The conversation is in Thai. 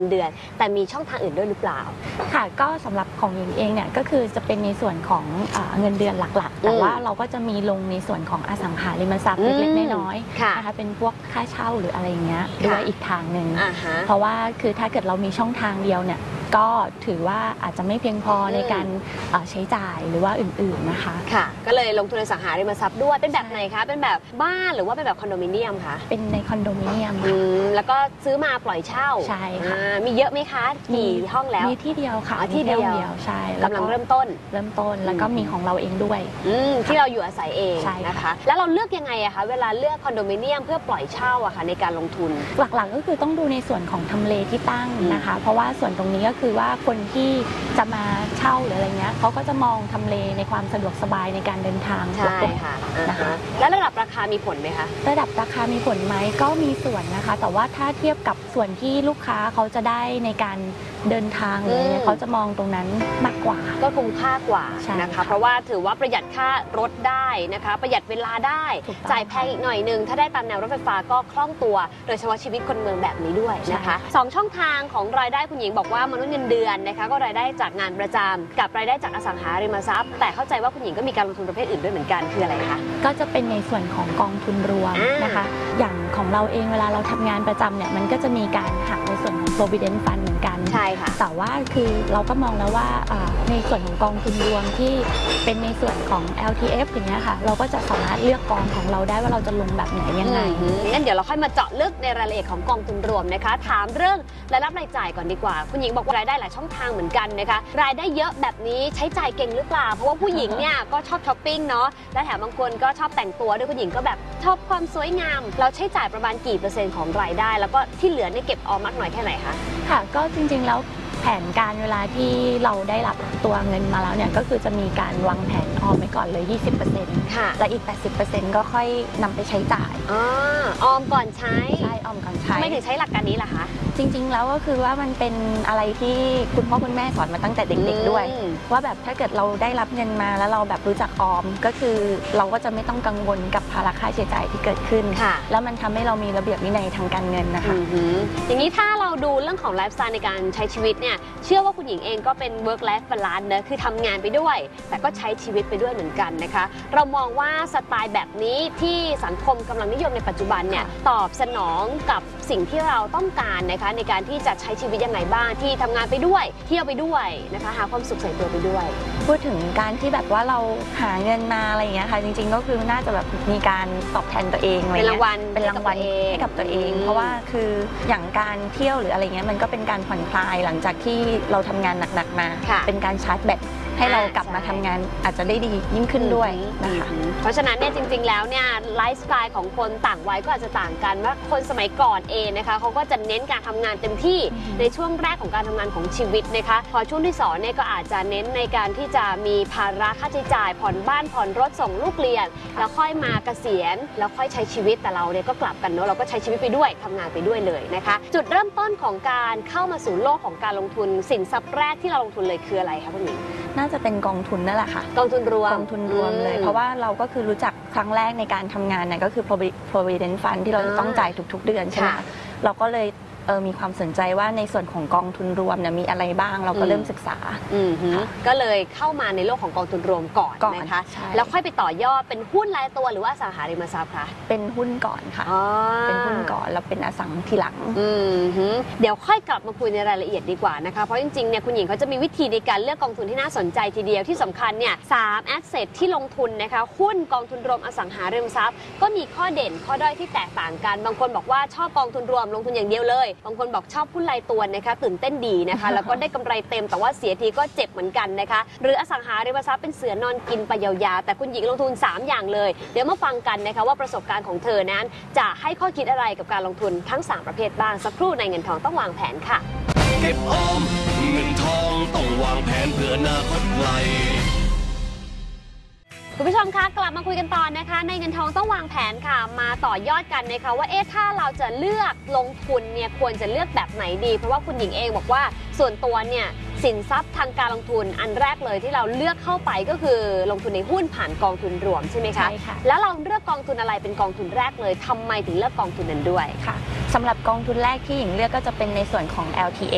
เดือนแต่มีช่องทางอื่นด้วยหรือเปล่าค่ะก็สำหรับของหญิงเองเนี่ยก็คือจะเป็นในส่วนของเงินเดือนหลักๆแต่ว่าเราก็จะมีลงในส่วนของอสังหาริมทรัพย์เล็กๆน้อยๆนะคะเป็นพวกค่าเช่าหรืออะไรเงี้ยด้วยอีกทางหนึ่งเพราะว่าคือถ้าเกิดเรามีช่องทางเดียวเนี่ยก็ถือว่าอาจจะไม่เพียงพอในการใช้จ่ายหรือว่าอื่นๆนะคะค่ะก็เลยลงทุนอสังหาริมทรัพย์ด้วยเป็นแบบไหนคะเป็นแบบบ้านหรือว่าเป็นแบบคอนโดมิเนียมคะเป็นในคอนโดมิเนียมแล้วก็ซื้อมาปล่อยเช่าใช่ค่ะมีเยอะไหมคะกี่ห้องแล้วมีที่เดียวค่ะที่เดียวใช่กำลังเริ่มต้นแล้วก็มีของเราเองด้วยที่เราอยู่อาศัยเองนะคะแล้วเราเลือกยังไงอะคะเวลาเลือกคอนโดมิเนียมเพื่อปล่อยเช่าอะค่ะในการลงทุนหลักๆก็คือต้องดูในส่วนของทำเลที่ตั้งนะคะเพราะว่าส่วนตรงนี้ก็คือว่าคนที่จะมาเช่าหรืออะไรเงี้ยเขาก็จะมองทำเลในความสะดวกสบายในการเดินทางใช่ค่ะนะคะแล้วระดับราคามีผลไหมคะระดับราคามีผลไหมก็มีส่วนนะคะแต่ว่าถ้าเทียบกับส่วนที่ลูกค้าเขาจะได้ในการเดินทางเลยเขาจะมองตรงนั้นมากกว่าก็คุ้มค่ากว่านะคะเพราะว่าถือว่าประหยัดค่ารถได้นะคะประหยัดเวลาได้จ่ายแพงอีกหน่อยนึงถ้าได้ตามแนวรถไฟฟ้าก็คล่องตัวโดยเฉพาะชีวิตคนเมืองแบบนี้ด้วยนะคะ2ช่องทางของรายได้คุณหญิงบอกว่ามนุษย์เงินเดือนนะคะก็รายได้จากงานประจำกับรายได้จากอสังหาริมทรัพย์แต่เข้าใจว่าคุณหญิงก็มีการลงทุนประเภทอื่นด้วยเหมือนกันคืออะไรคะก็จะเป็นในส่วนของกองทุนรวมนะคะอย่างของเราเองเวลาเราทำงานประจำเนี่ยมันก็จะมีการหักในส่วนของ provident fund เหมือนกันใช่ค่ะแต่ว่าคือเราก็มองแล้วว่าในส่วนของกองทุนรวมที่เป็นในส่วนของ LTF อย่างเงี้ยค่ะเราก็จะสามารถเลือกกองของเราได้ว่าเราจะลงแบบไหนยังไงงั้นเดี๋ยวเราค่อยมาเจาะลึกในรายละเอียดของกองทุนรวมนะคะถามเรื่องรายรับรายจ่ายก่อนดีกว่าคุณหญิงบอกว่ารายได้หลายช่องทางเหมือนกันนะคะรายได้เยอะแบบนี้ใช้จ่ายเก่งหรือเปล่าเพราะว่าผู้หญิงเนี่ยก็ชอบช้อปปิ้งเนาะและแถมบางคนก็ชอบแต่งตัวด้วยคุณหญิงก็แบบชอบความสวยงามเราใช้จ่ายประมาณกี่เปอร์เซ็นต์ของรายได้แล้วก็ที่เหลือเนี่ยเก็บออมมากน้อยแค่ไหนคะค่ะก็จริงๆแล้วแผนการเวลาที่เราได้รับตัวเงินมาแล้วเนี่ยก็คือจะมีการวางแผนออมไว้ก่อนเลย 20% ค่ะและอีก 80% ก็ค่อยนำไปใช้จ่ายออมก่อนใช้ใช่ออมก่อนใช้ไม่ถึงใช้หลักการนี้ล่ะคะจริงๆแล้วก็คือว่ามันเป็นอะไรที่คุณพ่อคุณแม่สอนมาตั้งแต่เด็กๆด้วยว่าแบบถ้าเกิดเราได้รับเงินมาแล้วเราแบบรู้จักออมก็คือเราก็จะไม่ต้องกังวลกับภาระค่าใช้จ่ายที่เกิดขึ้นแล้วมันทำให้เรามีระเบียบวินัยทางการเงินนะคะอย่างนี้ถ้าเราดูเรื่องของไลฟ์สไตล์ในการใช้ชีวิตเนี่ยเชื่อว่าคุณหญิงเองก็เป็น work life balance นะคือทำงานไปด้วยแต่ก็ใช้ชีวิตไปด้วยเหมือนกันนะคะเรามองว่าสไตล์แบบนี้ที่สังคมกำลังนิยมในปัจจุบันเนี่ยตอบสนองกับสิ่งที่เราต้องการนะคะในการที่จะใช้ชีวิตยังไงบ้างที่ทำงานไปด้วยเที่ยวไปด้วยนะคะหาความสุขใส่ตัวไปด้วยพูดถึงการที่แบบว่าเราหาเงินมาอะไรอย่างเงี้ยค่ะจริงๆก็คือน่าจะแบบมีการตอบแทนตัวเองเป็นรางวัลให้กับตัวเองเพราะว่าคืออย่างการเที่ยวหรืออะไรเงี้ยมันก็เป็นการผ่อนคลายหลังจากที่เราทำงานหนักๆมาเป็นการชาร์จแบตให้เรากลับมาทำงานอาจจะได้ดียิ่งขึ้นด้วยนะคะเพราะฉะนั้นเนี่ยจริงๆแล้วเนี่ยไลฟ์สไตล์ของคนต่างวัยก็อาจจะต่างกันว่าคนสมัยก่อนเองนะคะเขาก็จะเน้นการทำงานเต็มที่ในช่วงแรกของการทำงานของชีวิตนะคะพอช่วงที่2เนี่ยก็อาจจะเน้นในการที่จะมีภาระค่าใช้จ่ายผ่อนบ้านผ่อนรถส่งลูกเรียนแล้วค่อยมาเกษียณแล้วค่อยใช้ชีวิตแต่เราเนี่ยก็กลับกันเนาะเราก็ใช้ชีวิตไปด้วยทำงานไปด้วยเลยนะคะจุดเริ่มต้นของการเข้ามาสู่โลกของการลงทุนสินทรัพย์แรกที่เราลงทุนเลยคืออะไรคะคุณหญิงน่าจะเป็นกองทุนนั่นแหละค่ะกองทุนรวมเลยเพราะว่าเราก็คือรู้จักครั้งแรกในการทำงานเนี่ยก็คือ provident fund ที่เราจะต้องจ่ายทุกๆเดือนใช่ไหมเราก็เลยมีความสนใจว่าในส่วนของกองทุนรวมเนี่ยมีอะไรบ้างเราก็เริ่มศึกษาก็เลยเข้ามาในโลกของกองทุนรวมก่อนนะคะแล้วค่อยไปต่อยอดเป็นหุ้นรายตัวหรือว่าอสังหาริมทรัพย์คะเป็นหุ้นก่อนค่ะเป็นหุ้นก่อนแล้วเป็นอสังทีหลังเดี๋ยวค่อยกลับมาคุยในรายละเอียดดีกว่านะคะเพราะจริงๆเนี่ยคุณหญิงเขาจะมีวิธีในการเลือกกองทุนที่น่าสนใจทีเดียวที่สำคัญเนี่ย3 แอสเซทที่ลงทุนนะคะหุ้นกองทุนรวมอสังหาริมทรัพย์ก็มีข้อเด่นข้อด้อยที่แตกต่างกันบางคนบอกว่าชอบกองทุนรวมลงทุนอย่างเดียวเลยบางคนบอกชอบหุ้นรายตัวนะคะตื่นเต้นดีนะคะแล้วก็ได้กำไรเต็มแต่ว่าเสียทีก็เจ็บเหมือนกันนะคะหรืออสังหาริมทรัพย์เป็นเสือนอนกินไปยาวๆแต่คุณหญิงลงทุน3อย่างเลยเดี๋ยวมาฟังกันนะคะว่าประสบการณ์ของเธอนั้นจะให้ข้อคิดอะไรกับการลงทุนทั้ง3ประเภทบ้างสักครู่ในเงินทองต้องวางแผนค่ะเก็บออมเงินทองต้องวางแผนเพื่ออนาคตไกลคุณผู้ชมคะกลับมาคุยกันต่อนะคะในเงินทองต้องวางแผนค่ะมาต่อยอดกันนะคะว่าถ้าเราจะเลือกลงทุนเนี่ยควรจะเลือกแบบไหนดีเพราะว่าคุณหญิงเองบอกว่าส่วนตัวเนี่ยสินทรัพย์ทางการลงทุนอันแรกเลยที่เราเลือกเข้าไปก็คือลงทุนในหุ้นผ่านกองทุนรวมใช่ไหมคะใช่ค่ะแล้วเราเลือกกองทุนอะไรเป็นกองทุนแรกเลยทำไมถึงเลือกกองทุนนั้นด้วยค่ะสำหรับกองทุนแรกที่หญิงเลือกก็จะเป็นในส่วนของ LTF